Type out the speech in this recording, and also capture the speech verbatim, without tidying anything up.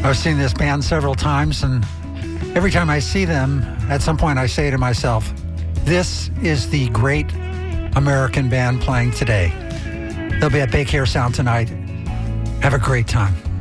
I've seen this band several times, and every time I see them, at some point I say to myself, this is the great American band playing today. They'll be at Big Hair Sound tonight. Have a great time.